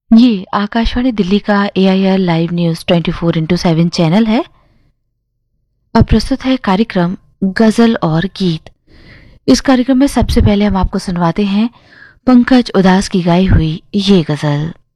ये आकाशवाणी दिल्ली का AIR live news 24/7 channel है। अब प्रस्तुत है कार्यक्रम गजल और गीत। इस कार्यक्रम में सबसे पहले हम आपको सुनवाते हैं पंकज उदास की गाई हुई ये गजल।